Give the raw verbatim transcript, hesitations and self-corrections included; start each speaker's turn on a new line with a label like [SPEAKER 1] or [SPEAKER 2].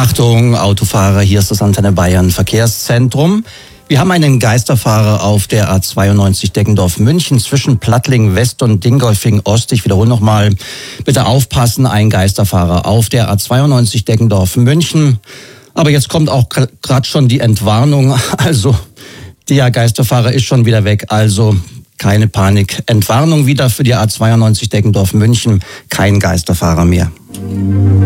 [SPEAKER 1] Achtung, Autofahrer, hier ist das Antenne Bayern Verkehrszentrum. Wir haben einen Geisterfahrer auf der A zweiundneunzig Deggendorf-München zwischen Plattling West und Dingolfing Ost. Ich wiederhole nochmal, bitte aufpassen, ein Geisterfahrer auf der A zweiundneunzig Deggendorf-München. Aber jetzt kommt auch gerade schon die Entwarnung, also der Geisterfahrer ist schon wieder weg, also keine Panik. Entwarnung wieder für die A zweiundneunzig Deggendorf-München, kein Geisterfahrer mehr.